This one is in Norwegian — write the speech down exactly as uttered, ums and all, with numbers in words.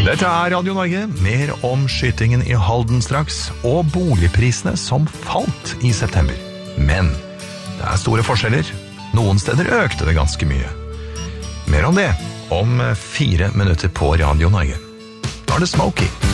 Dette er Radio Norge, mer om skytingen i Halden straks, og boligprisene som falt i september. Men det er store forskjeller. Noen steder økte det ganske mye. Mer om det om fire minutter på Radio Norge. Da er det Smokey.